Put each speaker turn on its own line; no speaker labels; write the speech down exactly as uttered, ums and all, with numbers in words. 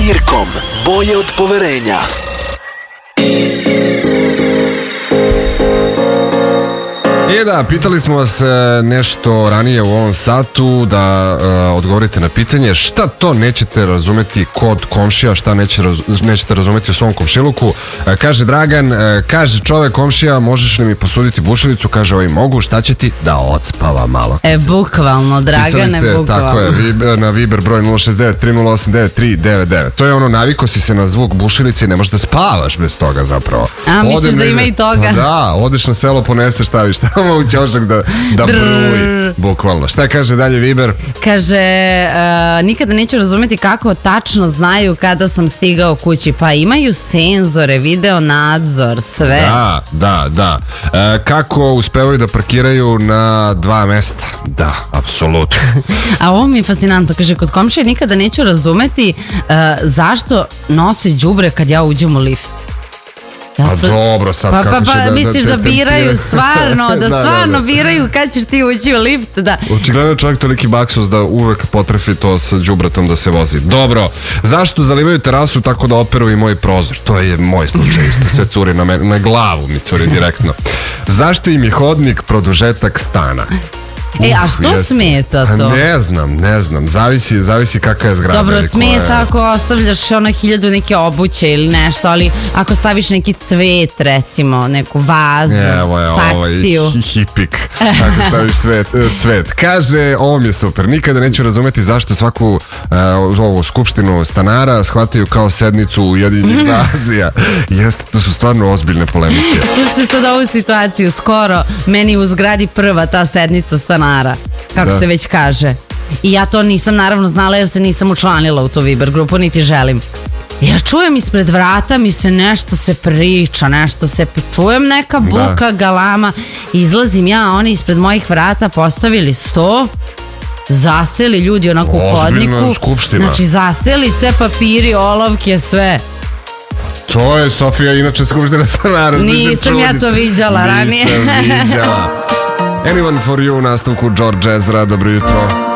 Pirkom, bolje od poverenja.
I da, pitali smo vas nešto ranije u ovom satu da uh, odgovorite na pitanje šta to nećete razumeti kod komšija, šta neće raz, nećete razumeti u svom komšiluku. Uh, kaže Dragan, uh, kaže čovek komšija, možeš li mi posuditi bušilicu? Kaže ovaj, mogu, šta će ti? Da odspava malo.
E, bukvalno, Dragane,
ste,
bukvalno.
Tako je, na Viber broj nula šest devet tri nula osam devet tri devet devet. To je ono, naviko si se na zvuk bušilice i ne možeš da spavaš bez toga zapravo.
A, misliš
Ode
da
negde,
ima i toga?
Da, odeš na selo, poneseš, staviš tamo u ćošak da, da bruji, bukvalno. Šta kaže dalje Viber?
Kaže, uh, nikada neću razumjeti kako tačno znaju kada sam stigao kući. Pa imaju senzore, video nadzor, sve.
Da, da, da. E, kako uspevaju da parkiraju na dva mesta? Da, apsolutno.
A ovo mi je fascinantno. Kaže, kod komšije nikada neću razumjeti uh, zašto nose đubre kad ja uđem u lift.
Pa dobro, sad
pa,
kako
pa,
će
pa,
da...
misliš
da,
da,
da
biraju stvarno, da,
da
stvarno
da, da.
biraju kad ćeš ti ući u lift, da.
Očigledno je čovjek toliki baksus da uvek potrefi to sa đubretom da se vozi. Dobro, zašto zalivaju terasu tako da operu i moj prozor? To je moj slučaj isto, sve curi na, me, na glavu mi curi direktno. Zašto im je hodnik produžetak stana?
E, a što
jeste.
smeta to?
Ne znam, ne znam, zavisi, zavisi kakva je zgrada.
Dobro, smeta
je...
ako ostavljaš ono hiljadu neke obuće ili nešto, ali ako staviš neki cvet, recimo, neku vazu,
Evo je,
saksiju.
Ovo je hipik, ako staviš cvet, cvet. Kaže, ovo mi je super, nikada neću razumeti zašto svaku uh, ovu skupštinu stanara shvataju kao sednicu Ujedinjenih nacija. Jeste, to su stvarno ozbiljne polemike.
Slušajte sad ovu situaciju, skoro meni u zgradi prva ta sednica stanara. Kako da. se već kaže. I ja to nisam naravno znala jer se nisam učlanila u tu Viber grupu, niti želim. Ja čujem ispred vrata mi se nešto se priča, nešto se čujem neka buka, da. galama. Izlazim ja, oni ispred mojih vrata postavili sto, zaseli ljudi onako u hodniku.
Skupština.
Znači zaseli sve papiri, olovke, sve.
To je Sofija, inače skupština stanara.
Nisam ja to viđala ranije.
Nisam viđala. Anyone for you u nastavku George Ezra, dobro jutro.